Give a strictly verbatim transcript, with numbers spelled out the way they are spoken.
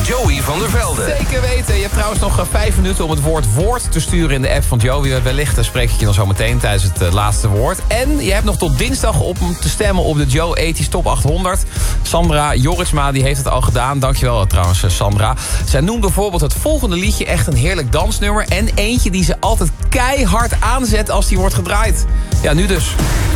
Joey van der Velde. Zeker weten. Je hebt trouwens nog uh, vijf minuten om het woord woord te sturen in de app van Joey. Wellicht uh, spreek ik je dan zo meteen tijdens het uh, laatste woord. En je hebt nog tot dinsdag om te stemmen op de Joe ethisch Top achthonderd. Sandra Jorritsma die heeft het al gedaan. Dankjewel uh, trouwens uh, Sandra. Zij noemt bijvoorbeeld het volgende liedje echt een heerlijk dansnummer. En eentje die ze altijd keihard aanzet als die wordt gedraaid. Ja, nu dus.